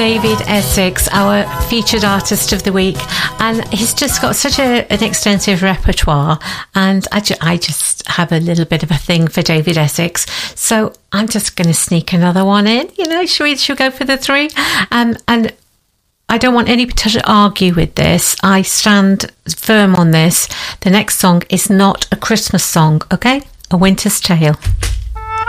David Essex, our featured artist of the week, and he's just got such an extensive repertoire, and I just have a little bit of a thing for David Essex, so I'm just going to sneak another one in. Should we go for the three? And I don't want anybody to argue with this. I stand firm on this. The next song is not a Christmas song, okay? A Winter's Tale.